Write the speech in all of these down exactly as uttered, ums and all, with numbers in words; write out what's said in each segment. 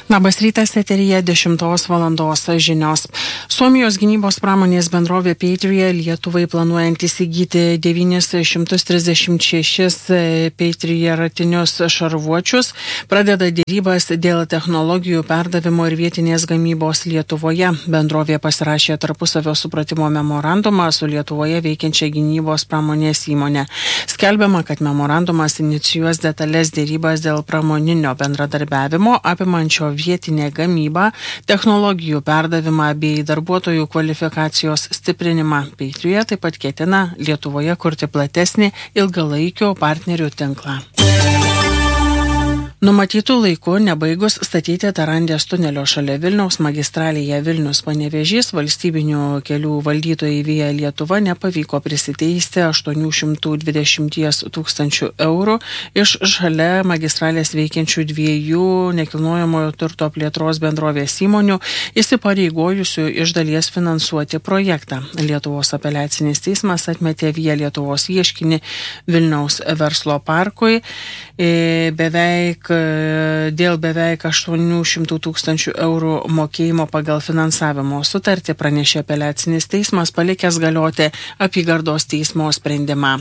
Labas rytas, eteryje dešimtos valandos žinios. Suomijos gynybos pramonės bendrovė Patriot Lietuvai planuojant įsigyti devynis šimtus trisdešimt šešis Patriot ratinius šarvuočius pradeda dėrybas dėl technologijų perdavimo ir vietinės gamybos Lietuvoje. Bendrovė pasirašė tarpusavio supratimo memorandumą su Lietuvoje veikiančia gynybos pramonės įmonė. Skelbiama, kad memorandumas inicijuos detalės dėrybas dėl pramoninio bendradarbiavimo apimančio vietinę gamybą, technologijų perdavimą bei darbuotojų kvalifikacijos stiprinimą. Patriot taip pat ketina Lietuvoje kurti platesnį ilgalaikio partnerių tinklą. Numatytų laiku, nebaigus statyti Tarandės tunelio šalia Vilniaus magistralėje Vilnius-Panevėžys, valstybinių kelių valdytojai Via Lietuva nepavyko prisiteisti aštuonių šimtų dvidešimt tūkstančių eurų iš šalia magistralės veikiančių dviejų nekilnojamojo turto plėtros bendrovės įmonių, įsipareigojusių iš dalies finansuoti projektą. Lietuvos apeliacinis teismas atmetė Via Lietuvos ieškinį Vilniaus verslo parkui beveik dėl beveik aštuonių šimtų tūkstančių eurų mokėjimo pagal finansavimo sutartį, pranešė apeliacinis teismas, palikęs galioti apygardos teismo sprendimą.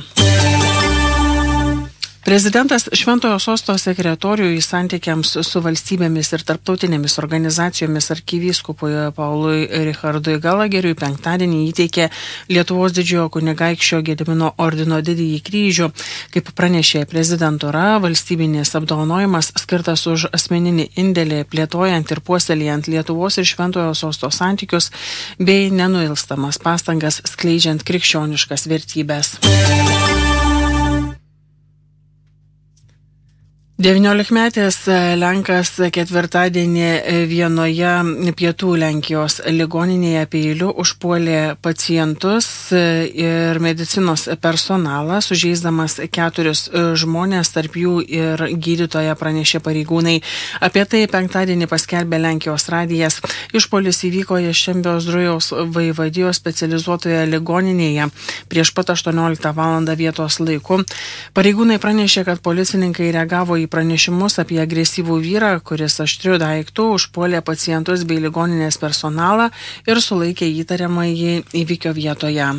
Prezidentas Šventojo Sosto sekretoriui santykiams su valstybėmis ir tarptautinėmis organizacijomis arkivyskupui Paului Richardui Galageriui penktadienį įteikė Lietuvos didžiojo kunigaikščio Gedimino ordino didįjį kryžių. Kaip pranešė prezidentūra, valstybinis apdovanojimas skirtas už asmeninį indėlį plėtojant ir puoselėjant Lietuvos ir Šventojo Sosto santykius bei nenuilstamas pastangas skleidžiant krikščioniškas vertybės. devyniolikmetis Lenkas ketvirtadienį vienoje pietų Lenkijos ligoninėje peiliu užpuolė pacientus ir medicinos personalą, sužeisdamas keturis žmonės, tarp jų ir gydytoją, pranešė pareigūnai. Apie tai penktadienį paskelbė Lenkijos radijas. Išpuolis įvyko Ješembio Zdrujaus vaivadijos specializuotoje ligoninėje prieš pat aštuonioliktą valandą vietos laiku. Pareigūnai pranešė, kad policininkai reagavo į pranešimus apie agresyvų vyrą, kuris aštriu daiktu užpuolė pacientus bei ligoninės personalą ir sulaikė įtariamąjį įvykio vietoje.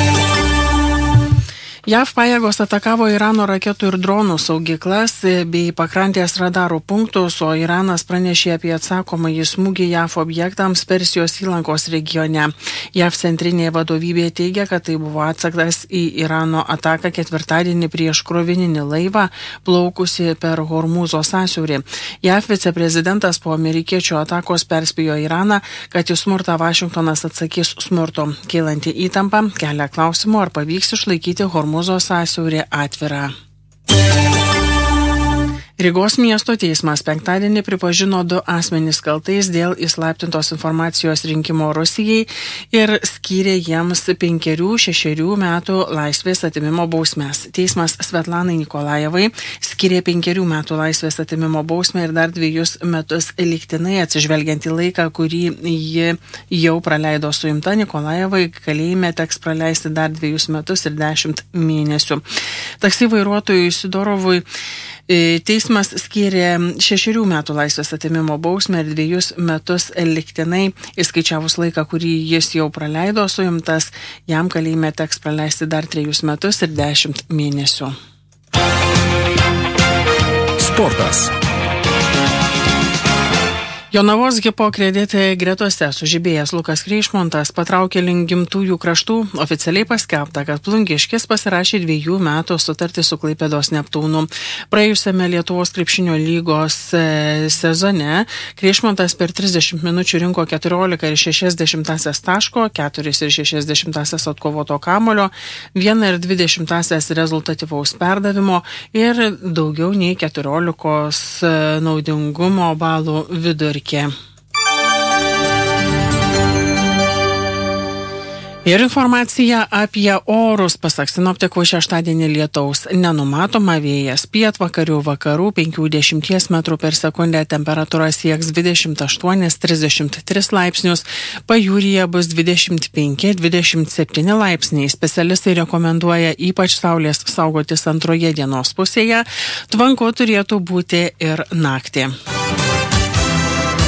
J A V pajėgos atakavo Irano raketų ir dronų saugyklas bei pakrantės radarų punktus, o Iranas pranešė apie atsakomąjį smūgį J A V objektams Persijos įlankos regione. J A V centrinė vadovybė teigia, kad tai buvo atsakas į Irano ataką ketvirtadienį prieš krovininį laivą plaukusi per Hormūzo sąsiaurį. J A V viceprezidentas po amerikiečių atakos perspėjo Iraną, kad į smurtą Vašingtonas atsakys smurto. Kylanti įtampa kelia klausimų, ar pavyks išlaikyti Hormūzo Mūzo sąsiaurį atvirą. Rygos miesto teismas penktadienį pripažino du asmenys kaltais dėl įslaptintos informacijos rinkimo Rusijai ir skyrė jiems penkerių šešerių metų laisvės atėmimo bausmes. Teismas Svetlanai Nikolajevai skyrė penkerių metų laisvės atėmimo bausmę ir dar dviejus metus lygtinai, atsižvelgiant į laiką, kurį ji jau praleido suimta. Nikolajevai kalėjime teks praleisti dar dviejus metus ir dešimt mėnesių. Taksi vairuotojui Sidorovui teismas skyrė šešerių metų laisvės atėmimo bausmę ir dviejus metus lygtinai, įskaičiavus laiką, kurį jis jau praleido suimtas, jam kalėjime teks praleisti dar trejus metus ir dešimt mėnesių. Sportas. Jonavos Hipokredit gretose sužibėjęs Lukas Kreišmontas patraukė link gimtųjų kraštų. Oficialiai paskelbta, kad Plungiškis pasirašė dviejų metų sutartį su Klaipėdos Neptūnu. Praėjusiame Lietuvos krepšinio lygos sezone Kreišmontas per trisdešimt minučių rinko keturiolika ir šešias dešimtąsias taško, keturis ir šešias dešimtąsias atkovoto kamulio, vieną ir dvi dešimtąsias rezultatyvaus perdavimo ir daugiau nei keturiolikos naudingumo balų vidurkį. Ir informacija apie orus. Pasak sinoptikų, šeštadienį lietaus nenumatoma, vėjas pietvakarių vakarų penkių dešimties metrų per sekundę, temperatūra sieks dvidešimt aštuoni trisdešimt tris laipsnius, pajūryje bus dvidešimt penki dvidešimt septyni laipsniai. Specialistai rekomenduoja ypač saulės saugotis antroje dienos pusėje, tvanku turėtų būti ir naktį.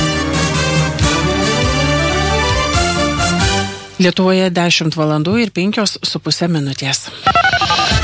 Lietuvoje dešimt valandų ir penkios su pusė minutės.